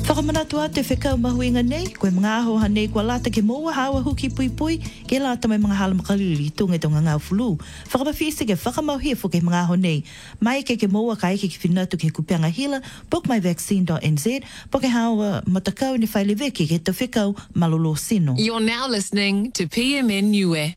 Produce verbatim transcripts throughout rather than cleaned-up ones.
Whakamanatu atu e whekau mahuinga nei, koe mga aho hanei kua lata ke moa hawa huki pui pui, ke lata mai mga hala makalili tunga tonga ngā fulu. Whakamawhisi ke whakamauhia fu ke mga aho nei. Mai ke ke moa ka eke ki whinatu ke kupianga hila, book my vaccine dot n z, po ke hawa matakau ni whaile veki ke te whekau malolo sino. You're now listening to P M N Niue.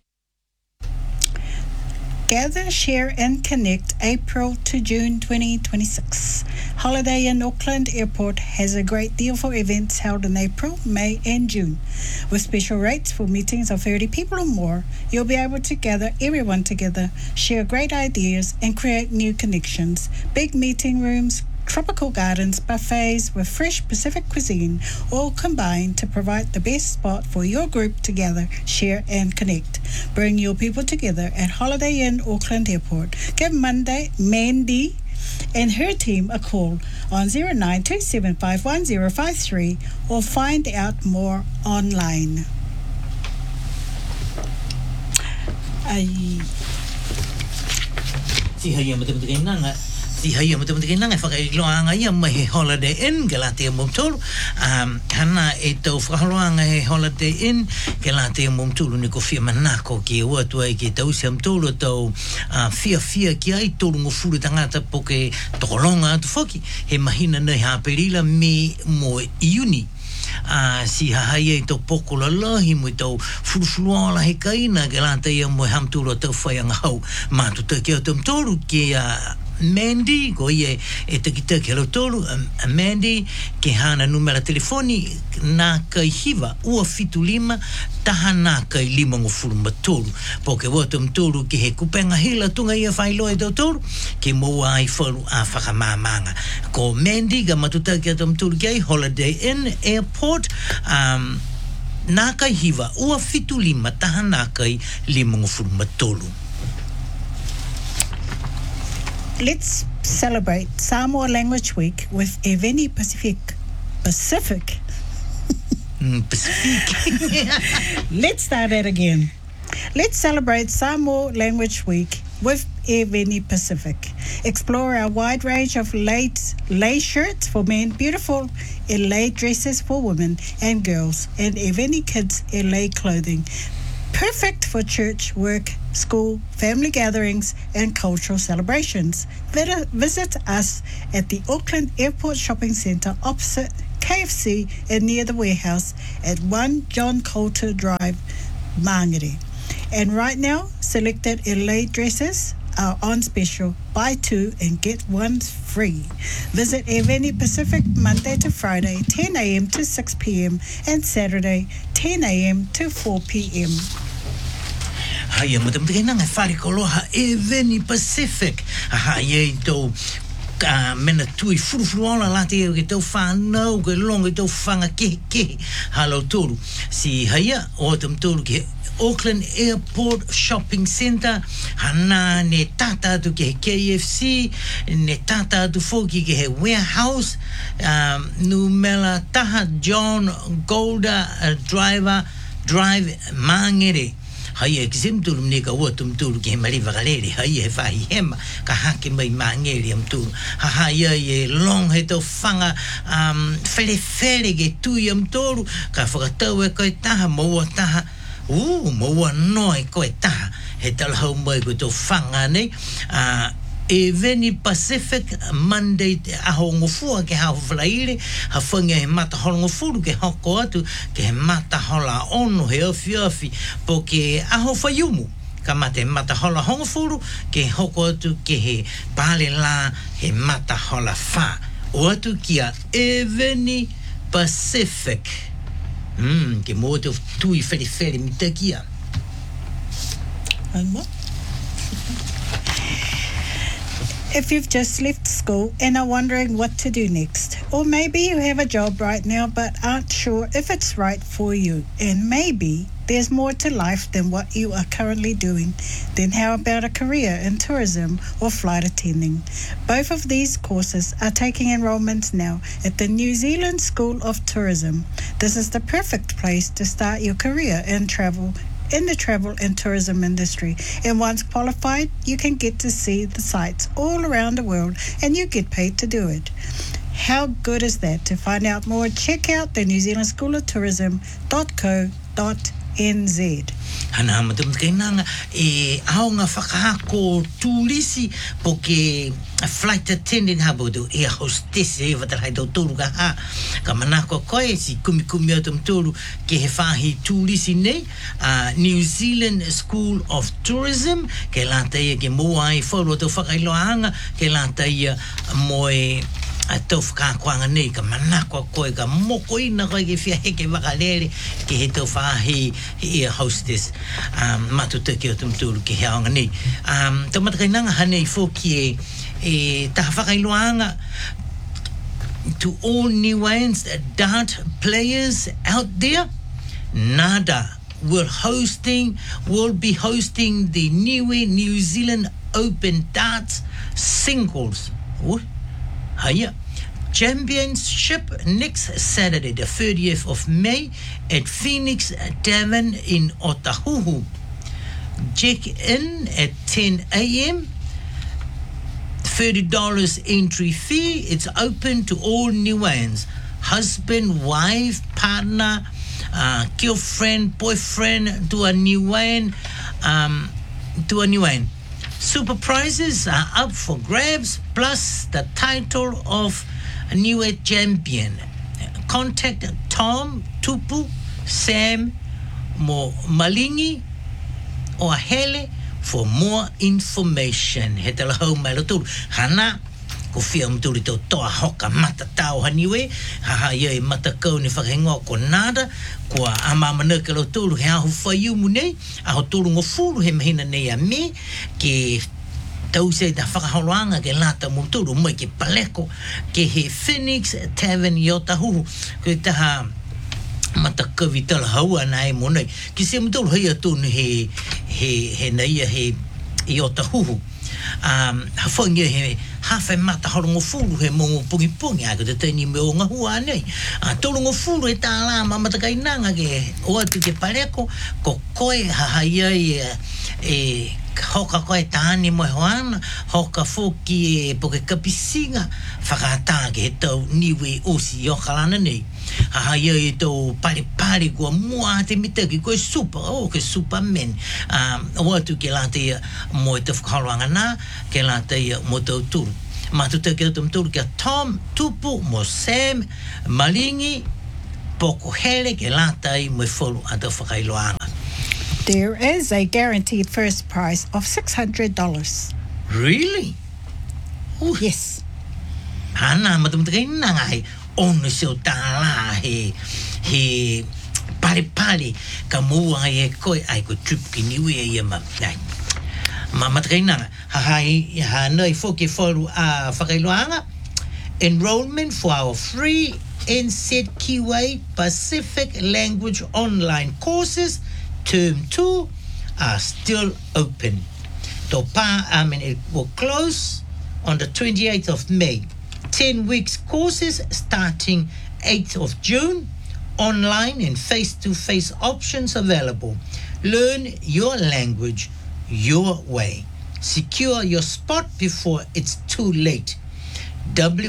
Gather, share and connect April to June twenty twenty-six. Holiday Inn Auckland Airport has a great deal for events held in April, May and June. With special rates for meetings of thirty people or more, you'll be able to gather everyone together, share great ideas and create new connections. Big meeting rooms, tropical gardens, buffets with fresh Pacific cuisine, all combined to provide the best spot for your group to gather, share and connect. Bring your people together at Holiday Inn Auckland Airport. Give Monday, Mandy and her team a call on zero nine two seven five one zero five three or find out more online. Ai. Si haya mata-mata nanga. Si haya mata-mata nanga whakailoanga ia mai Holiday Inn ke la te mumtulu. Um, hana e tau whakailoanga he Holiday Inn ke la te mumtulu ni ko fia manako ki ua tua i ke tau si amtulu tau uh, fia fia ki ai tolu ngofuru tangata po ke tokolonga atu whaki. He mahina nei haperila me mo iuni. Uh, si hahai e tau pokola lahi mo i tau furufuluala he kaina ke la te ia mo hamtulu tau whaianga hau. Mātu te kia tau mtoru ki a uh, Mandy, ko ie e takita ke lau tolu, a Mandy, ke hana numera telefoni, nā kai hiva, ua fitu lima, taha nā kai lima ngofuru matolu. Po ke wata mtolu ke he kupenga hila tunga ia whailoa e tau tolu, ke moa ai whalu a whakamamanga. Ko Mandy, ka matuta ke tau mtolu ke ai, Holiday Inn Airport, um, nā kai hiva, ua fitu lima, taha nā kai lima ngofuru matolu. Let's celebrate Samoa Language Week with Eveni Pacific. Pacific. mm, Pacific. Let's start that again. Let's celebrate Samoa Language Week with Eveni Pacific. Explore our wide range of late lay shirts for men, beautiful lay dresses for women and girls, and Eveni Kids lay clothing. Perfect for church, work, school, family gatherings, and cultural celebrations. Visit us at the Auckland Airport Shopping Centre opposite K F C and near the warehouse at one John Coulter Drive, Mangere. And right now, selected L A dresses are on special. Buy two and get one free. Visit Eveni Pacific Monday to Friday, ten a.m. to six p.m. and Saturday, ten a.m. to four p.m. Haya mata-mata nanga wharekoloha Eveni Pacific. Haya i tau uh, mena tui furu-furuala late e ke tau whanau ke longa i tau whanga kehe kehe halau tolu. Si haya o tam tolu ke Auckland Airport Shopping Centre, hana ne tata atu ke he K F C, ne tata atu foki ke he warehouse, um, numela taha John Golda uh, Driver Drive Mangere. Hai e kisimtulu mnika wotum tulu ke mariva galeri hai e vai hema ka hake mai mangeri am tulu ha hai e long he to fanga um fere fere ke tu am tulu ka whakatau e koe taha maua taha u maua noi koe taha he tala hau mai koe to fanga nei uh, Eveni Pacific Monday aho ngofua ke hao whalaire ha whangia he mata hola ngofuru ke hoko atu ke he mata hola ono he awhi awhi po ke aho whaiumu ka mata he mata hola hongofuru ke hoko atu ke he pale la he mata hola wha o atu kia Eveni Pacific mm, ke mo te tui wheri wheri mi te kia and what? If you've just left school and are wondering what to do next, or maybe you have a job right now but aren't sure if it's right for you, and maybe there's more to life than what you are currently doing, then how about a career in tourism or flight attending? Both of these courses are taking enrolments now at the New Zealand School of Tourism. This is the perfect place to start your career in travel in the travel and tourism industry, and once qualified you can get to see the sights all around the world and you get paid to do it. How good is that? To find out more, check out the New Zealand School of Tourism dot co dot n z. Hana matum kainanga e aonga whakahako tūrisi po ke flight attendant habodo e hostess e watarhai tau tōru ka ha ka manako koe si kumi kumi atum tōru ke he whahi tūrisi nei uh, New Zealand School of Tourism ke lata ia ke mua i whauro tau whakailoanga ke lata ia moe a tau whakakuanga nei ka manako koe ka moko ina koe ke whia heke wakalere ke he tau whahi he hostess um, matuta ke o tumturu ke he aonga nei um, tau matakainanga hanei fōki e e taha whakailoanga to all Niueans dart players out there nada will hosting will be hosting the Niue New Zealand Open Darts Singles what? Hiya. Championship next Saturday, the thirtieth of May, at Phoenix Tavern in Otahuhu. Check in at ten a.m. thirty dollars entry fee. It's open to all Niueans. Husband, wife, partner, uh, girlfriend, boyfriend, to a Niuean, um, to a Niuean. Super prizes are up for grabs, plus the title of Niue champion. Contact Tom, Tupu, Sam, Mo Malingi, or Hele for more information. He te lahau mai lotu. Hana, ko whia mturi tau toa hoka mata tau haniwe. Haha ia e mata kau ni whakahingoa ko nada. Kua ama mana ke lotu he ahu whaiu mu nei. Aho turu ngofuru he mahina nei a me. Ke tau se ta whakaholoanga ke lata muturu mai ke paleko. Ke he Phoenix Tavern i Otahuhu. Ke taha mata kawi tala haua nai mo nei. Ki se muturu hei atunu he, he, he nei he i Otahuhu. Um, ha whangia he hawhai mata horongo furu he mongo pungi pungi ako te taini me o ngahua nei. Uh, Torongo furu e tā la mamata kainanga ke o atu ke pareko ko koe hahaia e, e hoka koe tāni moe hoana hoka fōki e poke kapisinga whakatā ke he tau niwe osi o kalana nei. Hahaia e tau pare pare kua mua te mita ki koe super o oh, ke superman um, o atu ke lata ia mo e te whakaroanga nā ke lata ia mo tau turu matuta ke tau turu ke Tom Tupu mo Sam Malingi poko hele ke lata i mo e wholu a te whakailoanga. There is a guaranteed first prize of six hundred dollars. Really? Oh, yes. Hana matamatakai nangai ono seo tāla he he pare pare ka mua e koe ai ko trip ki niwe e ia ma ai ma matakai nanga ha hai ha noi foke foru a whakailoanga enrollment for our free N Z Q A Pacific Language online courses term two are still open. Topa, I mean it will close on the twenty-eighth of May. ten weeks courses starting eighth of June, online and face-to-face options available. Learn your language your way. Secure your spot before it's too late. W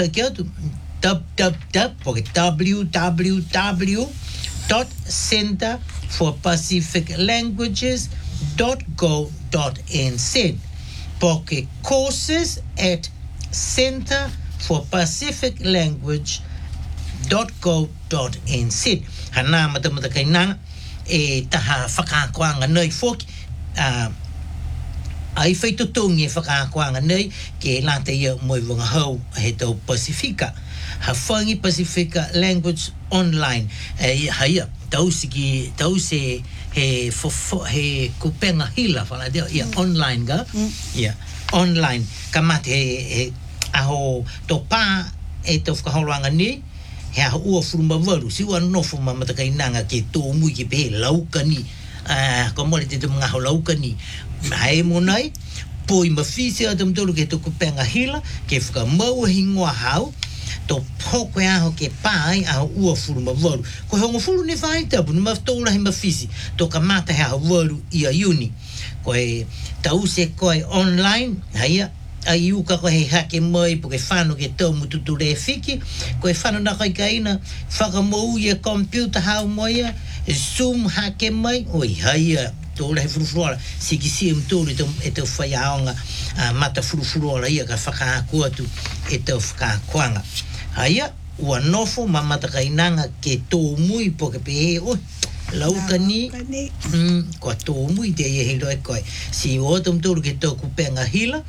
www dot center for pacific languages dot go dot n z. Poke courses at Center for Pacific Language dot go dot n z. Hana matamata kainanga e taha whakakoanga nei foki uh, ai whaitotongi e whakakoanga nei ke lata ia moi wanga hau he tau Pasifika. Ha whangi Pasifika Language Online e haia tau siki tau se he fofo he kupenga hila whala deo ia mm. online ga mm. ia online kamate he, he aho to pa e to whakaholoanga ni he aho ua furuma waru si ua nofo mamatakai nanga ke tō mui ke pehe laukani uh, ko mole te te mga ho laukani hae mo nai poi mawhisi a tamtoro ke tō kupenga hila ke whakamau hingoa hau to poko aho ke pai aho ua furuma waru ko hongo furu ne whai tapu ni mawhtoura he mawhisi to ka mata he aho waru i a uni ko e tau se koe online haia ai uka ko he hake mai po ke whanu ke tau mututu re whiki, ko he whanu na kai kaina, whakamou ia computer hau moia, Zoom hake mai, oi haia, tōle he furufuruala, siki si im tōle e tau whaiaonga, mata furufuruala ia ka whakahakua tu e tau whakahakuanga. Haia, ua nofo ma mata kainanga ke tō mui po ke pehe, oi, lauka ni, mm, kua tō mui te ia hei roi koe. Si o tom tōru ke tō kupenga hila,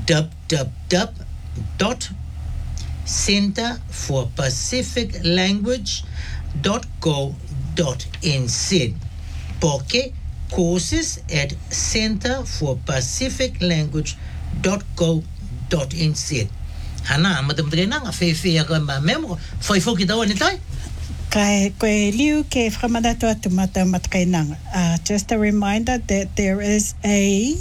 www dot center for pacific language dot go dot n z. Poke courses at center for pacific language dot go dot n z. Hana, matamata nanga whewhea koe ma memo, whai whoki tau ane tai? Kai koe liu ke whakamanato atu mata matakainanga. Uh, just a reminder that there is a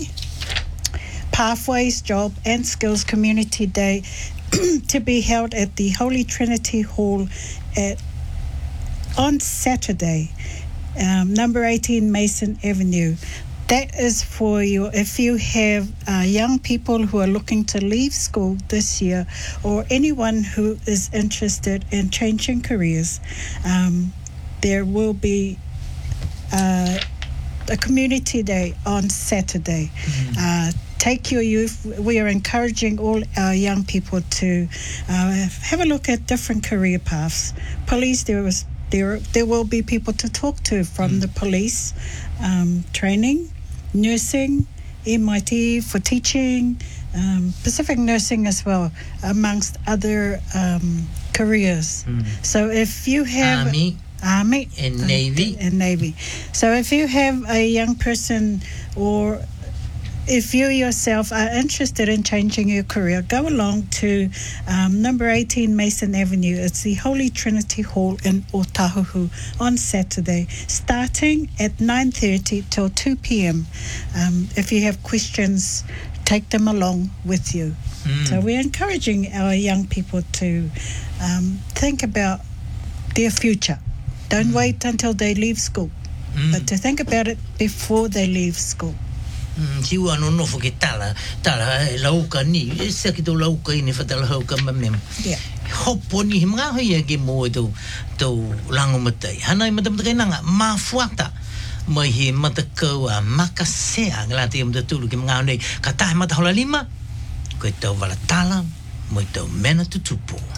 Pathways Job and Skills Community Day to be held at the Holy Trinity Hall at on Saturday, um, number eighteen Mason Avenue. That is for you if you have uh, young people who are looking to leave school this year, or anyone who is interested in changing careers. Um, there will be uh, a community day on Saturday. Mm-hmm. Uh, take your youth. We are encouraging all our young people to uh, have a look at different career paths. Police, there was there there will be people to talk to from mm. the police um, training. Nursing, M I T for teaching, um, Pacific Nursing as well, amongst other um, careers. Mm. So if you have Army, Army and Navy, and Navy. So if you have a young person, or if you yourself are interested in changing your career, go along to um, number eighteen Mason Avenue. It's the Holy Trinity Hall in Otahuhu on Saturday, starting at nine thirty till two p.m. Um, if you have questions, take them along with you. Mm. So we're encouraging our young people to um, think about their future. Don't mm. wait until they leave school, mm. but to think about it before they leave school. Mm, si ua no nofo ke tala, tala e lauka ni, e sa ki tō lauka i ne whatala hauka mamem. Yeah. Hopo ni he mga hoi ke mo e tō, tō lango matai. Hana i matamata kai nanga, mā fuata, mai he matakau a makasea, ngā te amata tūru ke mga hoi, ka tahe mata hola lima, koe tau wala tala, mai tau mena tutupo.